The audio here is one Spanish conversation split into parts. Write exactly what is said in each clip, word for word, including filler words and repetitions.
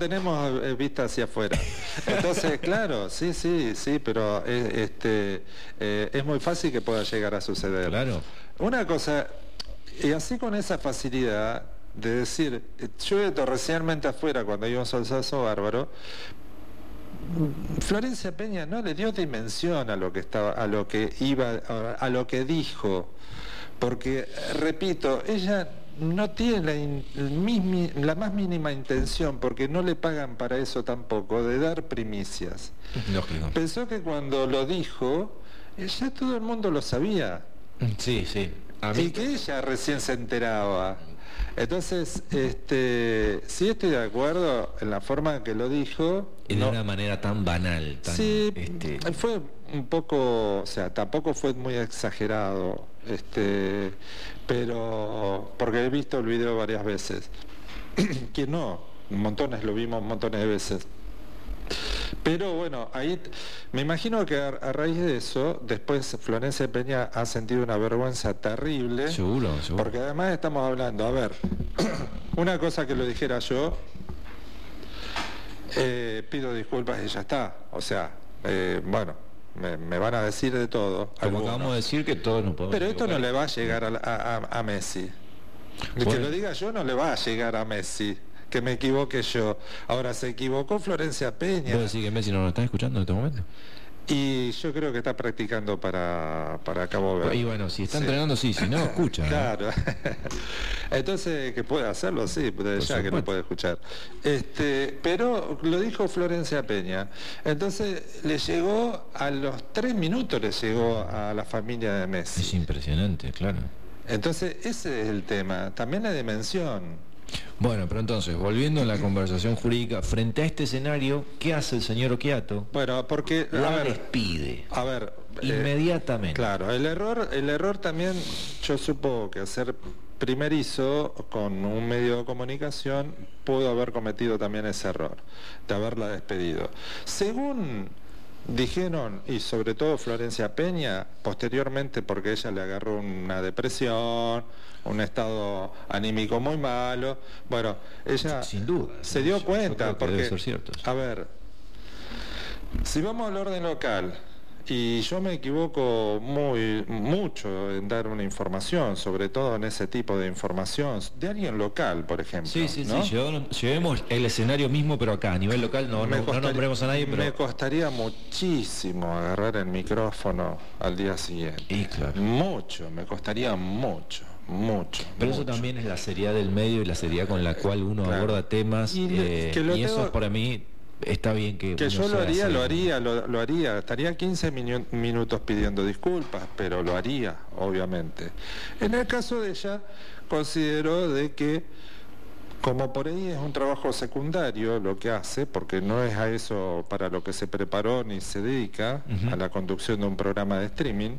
tenemos eh, vista hacia afuera. Entonces, claro, sí, sí, sí, pero eh, este, eh, es muy fácil que pueda llegar a suceder. Claro. Una cosa, y así con esa facilidad de decir, yo he torrencialmente afuera cuando hay un solsazo bárbaro, Florencia Peña no le dio dimensión a lo que estaba, a lo que iba, a, a lo que dijo, porque repito, ella no tiene la, in, mismi, la más mínima intención, porque no le pagan para eso tampoco, de dar primicias. Lógico. Pensó que cuando lo dijo, ya todo el mundo lo sabía. Sí, sí. A mí... Y que ella recién se enteraba. Entonces, este, sí estoy de acuerdo en la forma en que lo dijo. Y de no, una manera tan banal. Tan, sí, este... fue un poco, o sea, tampoco fue muy exagerado, este, pero porque he visto el video varias veces. Que no, montones, lo vimos montones de veces. Pero bueno, ahí me imagino que a, a raíz de eso, después Florencia Peña ha sentido una vergüenza terrible. Seguro, seguro. Porque además estamos hablando, a ver, una cosa que lo dijera yo, eh, pido disculpas y ya está. O sea, eh, bueno, me, me van a decir de todo. Como algunos. acabamos de decir que todos nos podemos Pero esto equivocar. no le va a llegar a, a, a Messi. El Bueno. que lo diga yo no le va a llegar a Messi. Que me equivoque yo. Ahora, se equivocó Florencia Peña. ¿Vos decís que Messi no nos está escuchando en este momento? Y yo creo que está practicando para, para Cabo Verde. Y bueno, si está Sí. entrenando, sí, si no, escucha. Claro. Entonces, que puede hacerlo, sí, desde ya que lo puede escuchar. Este, pero lo dijo Florencia Peña. Entonces, le llegó, a los tres minutos le llegó a la familia de Messi. Es impresionante, claro. Entonces, ese es el tema. También la dimensión. Bueno, pero entonces, volviendo a la conversación jurídica, frente a este escenario, ¿qué hace el señor Occhiato? Bueno, porque... La a ver, despide. A ver... Inmediatamente. Eh, claro, el error, el error también, yo supongo que hacer primerizo con un medio de comunicación, pudo haber cometido también ese error, de haberla despedido. Según dijeron, y sobre todo Florencia Peña, posteriormente porque ella le agarró una depresión, un estado anímico muy malo, bueno, ella sin duda se dio yo, cuenta, yo porque, debe ser cierto, sí. A ver, si vamos al orden local, y yo me equivoco muy mucho en dar una información, sobre todo en ese tipo de información, de alguien local, por ejemplo. Sí, sí, ¿no? sí, llevemos, llevemos el escenario mismo, pero acá, a nivel local, no, no, costaría, no nombremos a nadie, pero... Me costaría muchísimo agarrar el micrófono al día siguiente. Y claro. Mucho, me costaría mucho, mucho. Pero mucho. eso también es la seriedad del medio y la seriedad con la cual uno claro. aborda temas, y, eh, que lo y eso tengo... para mí... Está bien que... Que yo lo haría, lo haría, lo, lo haría. Estaría quince minu minutos pidiendo disculpas, pero lo haría, obviamente. En el caso de ella, consideró de que, como por ahí es un trabajo secundario lo que hace, porque no es a eso para lo que se preparó ni se dedica, uh-huh. a la conducción de un programa de streaming,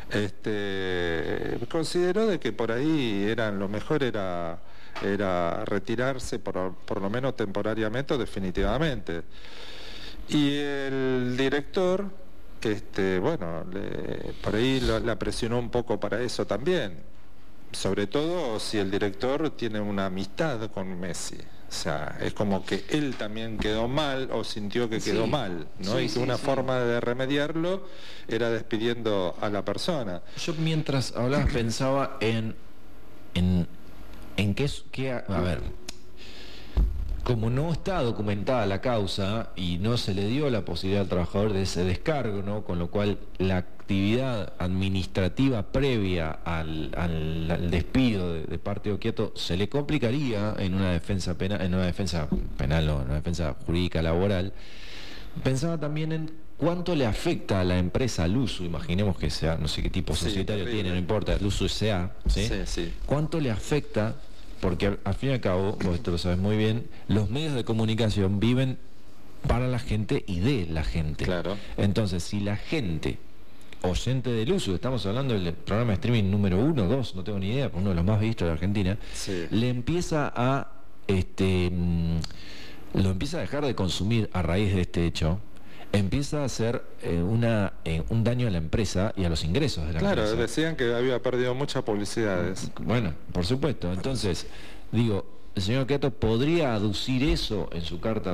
este, consideró de que por ahí eran, lo mejor era... era retirarse por, por lo menos temporariamente o definitivamente. Y el director, este, bueno, le, por ahí lo, la presionó un poco para eso también, sobre todo si el director tiene una amistad con Messi. O sea, es como que él también quedó mal o sintió que quedó sí, mal, ¿no? Sí, y que sí, una sí. forma de remediarlo era despidiendo a la persona. Yo mientras hablabas pensaba en... en en qué, qué a, a ver, como no está documentada la causa y no se le dio la posibilidad al trabajador de ese descargo, ¿no? Con lo cual la actividad administrativa previa al, al, al despido de, de parte de Occhiato se le complicaría en una defensa penal, en una defensa penal, no, en una defensa jurídica laboral. Pensaba también en cuánto le afecta a la empresa Luzu, imaginemos que sea, no sé qué tipo societario sí, tiene, no importa, Luzu S A, ¿sí? Sí, sí. ¿Cuánto le afecta? Porque al, al fin y al cabo, vos esto lo sabes muy bien, los medios de comunicación viven para la gente y de la gente. Claro. Entonces, si la gente, oyente de Luzu, estamos hablando del programa de streaming número uno, dos, no tengo ni idea, uno de los más vistos de Argentina, sí. le empieza a, este, lo empieza a dejar de consumir a raíz de este hecho, empieza a hacer eh, una, eh, un daño a la empresa y a los ingresos de la claro, empresa. Claro, decían que había perdido muchas publicidades. Bueno, por supuesto. Entonces, digo, el señor Occhiato podría aducir eso en su carta